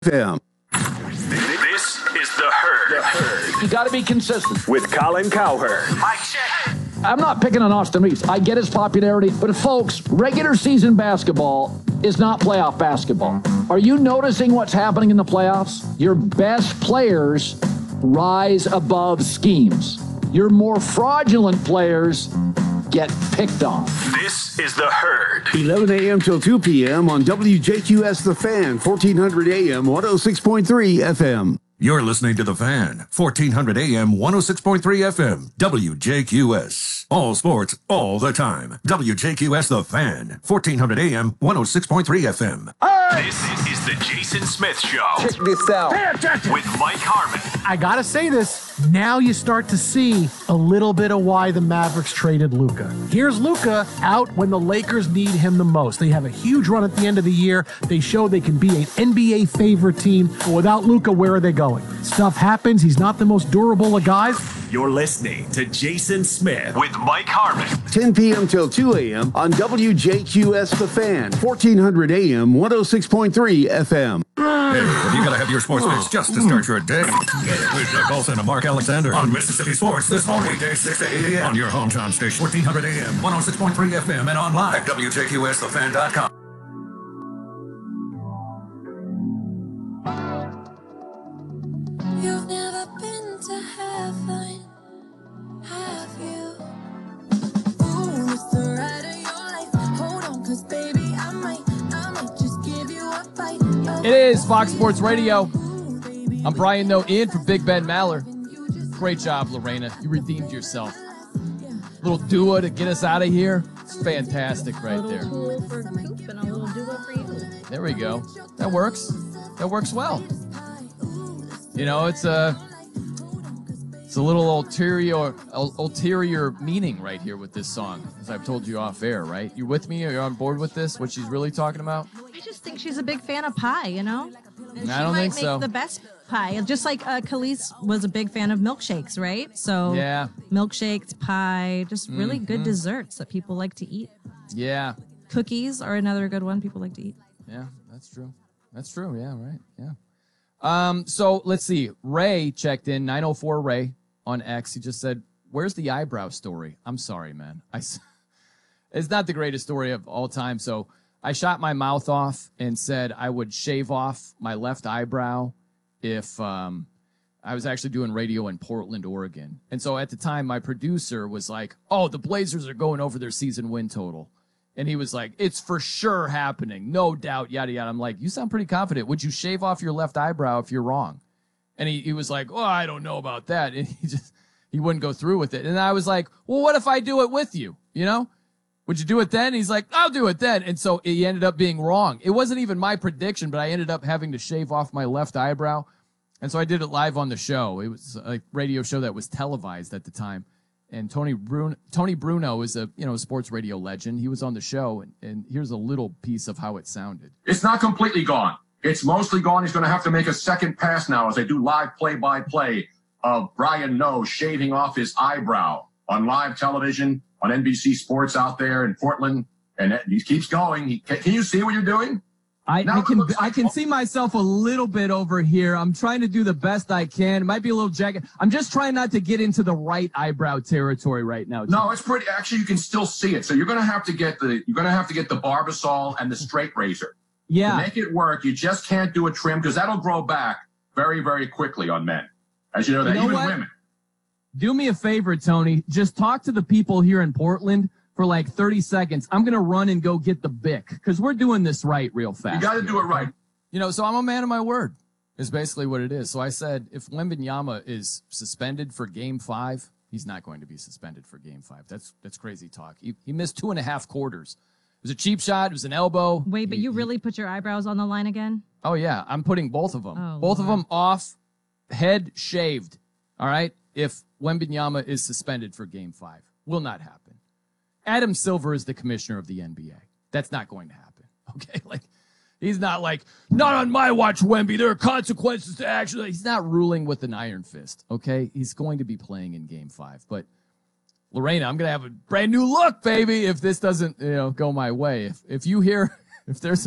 FM. This is The Herd. You got to be consistent. With Colin Cowherd. Mike check. I'm not picking on Austin Reeves. I get his popularity, but folks, regular season basketball is not playoff basketball. Are you noticing what's happening in the playoffs? Your best players rise above schemes. Your more fraudulent players get picked on. This is The Herd. 11 a.m. till 2 p.m. on WJQS The Fan, 1400 a.m., 106.3 FM. You're listening to The Fan, 1400 AM, 106.3 FM, WJQS. All sports, all the time. WJQS The Fan, 1400 AM, 106.3 FM. This is the Jason Smith Show. Check this out. With Mike Harmon. I gotta say this. Now you start to see a little bit of why the Mavericks traded Luka. Here's Luka out when the Lakers need him the most. They have a huge run at the end of the year. They show they can be an NBA favorite team. But without Luka, where are they going? Stuff happens. He's not the most durable of guys. You're listening to Jason Smith with Mike Harmon. 10 p.m. till 2 a.m. on WJQS The Fan, 1400 a.m., 106.3 FM. Hey, if you gotta have your sports fix just to start your day, with Jeff Olson and Mark Alexander on Mississippi Sports this morning, weekday 6 to 8 a.m. on your hometown station, 1400 a.m., 106.3 FM, and online at WJQSTheFan.com. You've never been to heaven, have you? Ooh, it's the ride of your life. Hold on, 'cause baby, I might just give you a bite. It is Fox Sports Radio. I'm Brian Noe in for Big Ben Maller. Great job, Lorena. You redeemed yourself. Little duo to get us out of here. It's fantastic right there. A little tool for Coop and a little duo for you. There we go. That works. That works well. You know, it's a little ulterior meaning right here with this song, as I've told you off air, right? You with me? Are you on board with this? What she's really talking about? I just think she's a big fan of pie, you know? And I don't think so. She might make the best pie. Just like Khalees was a big fan of milkshakes, right? So yeah, milkshakes, pie, just really good desserts that people like to eat. Yeah. Cookies are another good one people like to eat. Yeah, that's true. That's true. Yeah, right. Yeah. So let's see. Ray checked in, 904 Ray on X. He just said, "Where's the eyebrow story?" I'm sorry, man. It's not the greatest story of all time. So I shot my mouth off and said I would shave off my left eyebrow if I was actually doing radio in Portland, Oregon. And so at the time, my producer was like, "Oh, the Blazers are going over their season win total." And he was like, "It's for sure happening. No doubt, yada, yada." I'm like, "You sound pretty confident. Would you shave off your left eyebrow if you're wrong?" And he was like, "Oh, I don't know about that." And he wouldn't go through with it. And I was like, "Well, what if I do it with you? You know, would you do it then?" He's like, "I'll do it then." And so he ended up being wrong. It wasn't even my prediction, but I ended up having to shave off my left eyebrow. And so I did it live on the show. It was a radio show that was televised at the time. And Tony Bruno is a sports radio legend. He was on the show, and here's a little piece of how it sounded. It's not completely gone. It's mostly gone. He's going to have to make a second pass now as they do live play-by-play of Brian Noe shaving off his eyebrow on live television on NBC Sports out there in Portland. And he keeps going. Can you see what you're doing? I can see myself a little bit over here. I'm trying to do the best I can. It might be a little jagged. I'm just trying not to get into the right eyebrow territory right now. No, it's pretty. Actually, you can still see it. So you're going to have to get the Barbasol and the straight razor. Yeah. To make it work, you just can't do a trim because that'll grow back very, very quickly on men. As you know, that even women. Do me a favor, Tony. Just talk to the people here in Portland for like 30 seconds. I'm going to run and go get the Bic because we're doing this right real fast. You got to do it right. You know, so I'm a man of my word is basically what it is. So I said if Wembanyama is suspended for Game 5, he's not going to be suspended for Game 5. That's crazy talk. He missed 2.5 quarters. It was a cheap shot. It was an elbow. Wait, but you really put your eyebrows on the line again? Oh, yeah. I'm putting both of them. Oh, both Lord. of them off, head shaved, all right, if Wembanyama is suspended for Game 5. Will not happen. Adam Silver is the commissioner of the NBA. That's not going to happen, okay? Like, he's not like, not on my watch, Wemby. There are consequences to action. He's not ruling with an iron fist, okay? He's going to be playing in Game 5. But, Lorena, I'm going to have a brand new look, baby, if this doesn't, go my way. If you hear, if there's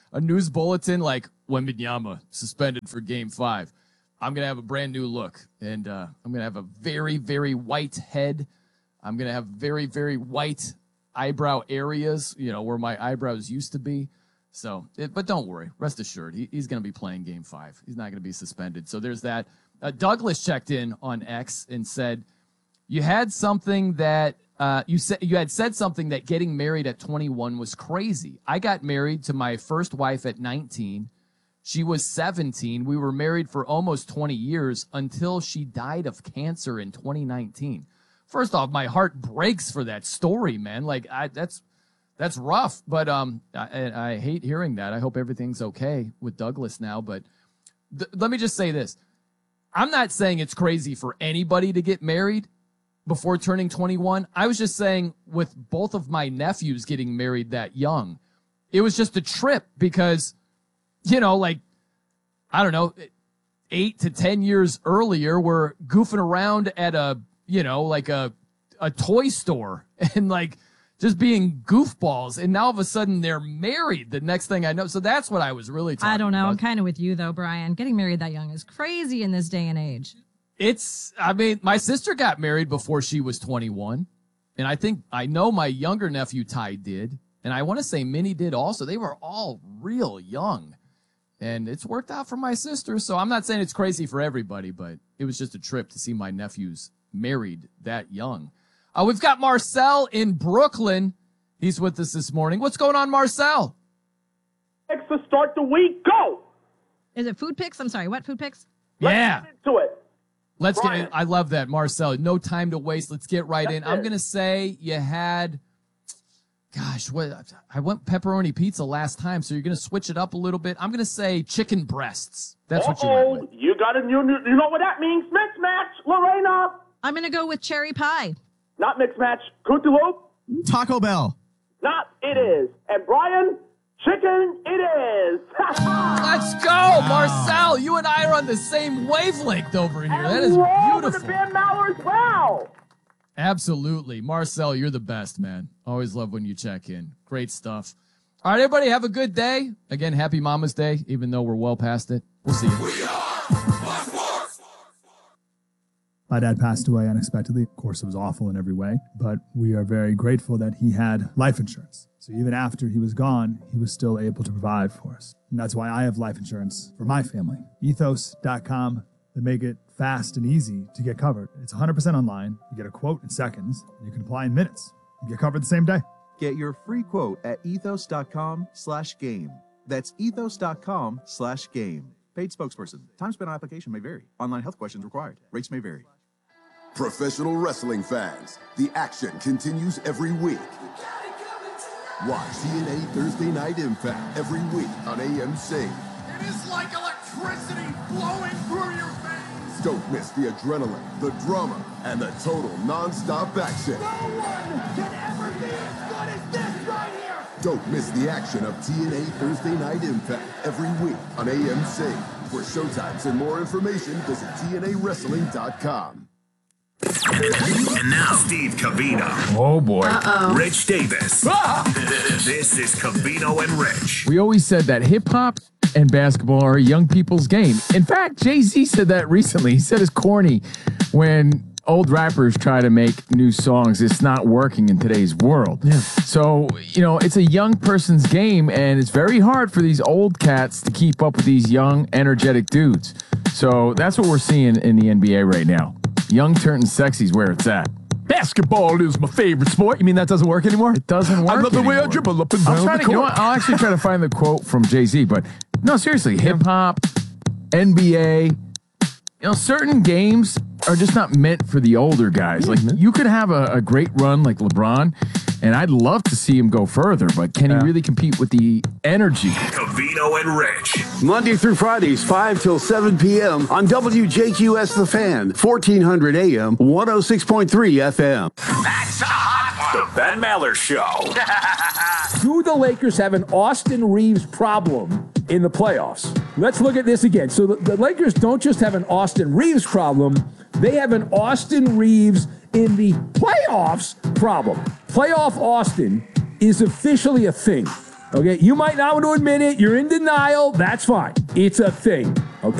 a news bulletin like Wembanyama suspended for Game 5. I'm going to have a brand new look, and I'm going to have a very, very white head. I'm going to have very, very white eyebrow areas, where my eyebrows used to be. So, but don't worry. Rest assured, he's going to be playing Game 5. He's not going to be suspended. So there's that. Douglas checked in on X and said, you had something that you had said something that getting married at 21 was crazy. I got married to my first wife at 19. She was 17. We were married for almost 20 years until she died of cancer in 2019. First off, my heart breaks for that story, man. Like that's rough, but I hate hearing that. I hope everything's okay with Douglas now, but let me just say this. I'm not saying it's crazy for anybody to get married before turning 21. I was just saying with both of my nephews getting married that young, it was just a trip because, like, I don't know, 8 to 10 years earlier, we're goofing around at a toy store and like just being goofballs. And now all of a sudden they're married the next thing I know. So that's what I was really talking about. I don't know. I'm kind of with you though, Brian. Getting married that young is crazy in this day and age. My sister got married before she was 21. And I know my younger nephew Ty did. And I want to say Minnie did also. They were all real young. And it's worked out for my sister. So I'm not saying it's crazy for everybody, but it was just a trip to see my nephews married that young. We've got Marcel in Brooklyn. He's with us this morning. What's going on, Marcel? Picks to start the week. Go! Is it food picks? I'm sorry, what food picks? Yeah. Let's get into it. Let's get in. I love that, Marcel. No time to waste. Let's get right in. I'm going to say you had, I went pepperoni pizza last time, so you're going to switch it up a little bit. I'm going to say chicken breasts. That's what you went with. You got you know what that means. Mix match, Lorena. I'm going to go with cherry pie. Not mix match. Cootaloop. Taco Bell. Not it is. And Brian, chicken it is. Let's go, Marcel. You and I are on the same wavelength over here. That is beautiful. The Van Mauer as well. Absolutely. Marcel, you're the best, man. Always love when you check in. Great stuff. All right, everybody, have a good day. Again, happy Mama's Day, even though we're well past it. We'll see you. My dad passed away unexpectedly. Of course, it was awful in every way, but we are very grateful that he had life insurance. So even after he was gone, he was still able to provide for us. And that's why I have life insurance for my family. Ethos.com. They make it fast and easy to get covered. It's 100% online. You get a quote in seconds. And you can apply in minutes. You get covered the same day. Get your free quote at ethos.com/game. That's ethos.com/game. Paid spokesperson. Time spent on application may vary. Online health questions required. Rates may vary. Professional wrestling fans, the action continues every week. Watch TNA Thursday Night Impact every week on AMC. It is like electricity flowing through your veins. Don't miss the adrenaline, the drama, and the total non-stop action. No one can ever be as good as this right here. Don't miss the action of TNA Thursday Night Impact every week on AMC. For showtimes and more information, visit TNAWrestling.com. And now, Steve Covino. Oh, boy. Rich Davis. This is Covino and Rich. We always said that hip-hop and basketball are a young people's game. In fact, Jay-Z said that recently. He said it's corny when old rappers try to make new songs. It's not working in today's world. Yeah. So, it's a young person's game, and it's very hard for these old cats to keep up with these young, energetic dudes. So that's what we're seeing in the NBA right now. Young turning sexy is where it's at. Basketball is my favorite sport. You mean that doesn't work anymore? It doesn't work I love the way I anymore. dribble up and down the court. I'll actually try to find the quote from Jay-Z, but no, seriously, hip-hop, NBA, certain games are just not meant for the older guys. Like, you could have a great run like LeBron, and I'd love to see him go further, but can he really compete with the energy? Covino and Rich. Monday through Fridays, 5 till 7 p.m. on WJQS The Fan, 1400 AM, 106.3 FM. That's a hot one. The Ben Maller Show. Do the Lakers have an Austin Reeves problem in the playoffs? Let's look at this again. So the Lakers don't just have an Austin Reeves problem, they have an Austin Reeves in the playoffs problem. Playoff Austin is officially a thing. Okay, you might not want to admit it. You're in denial. That's fine. It's a thing.